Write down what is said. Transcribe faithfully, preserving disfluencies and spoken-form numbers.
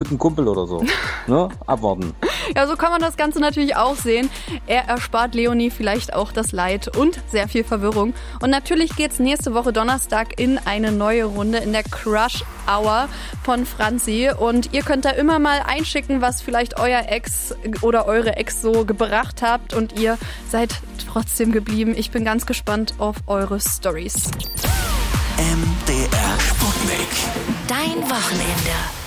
guten Kumpel oder so. Ne? Abwarten. Ja, so kann man das Ganze natürlich auch sehen. Er erspart Leonie vielleicht auch das Leid und sehr viel Verwirrung. Und natürlich geht's nächste Woche Donnerstag in eine neue Runde in der Crush Hour von Franzi. Und ihr könnt da immer mal einschicken, was vielleicht euer Ex oder eure Ex so gebracht habt. Und ihr seid trotzdem geblieben. Ich bin ganz gespannt auf eure Stories. M D R Sputnik. Dein Wochenende.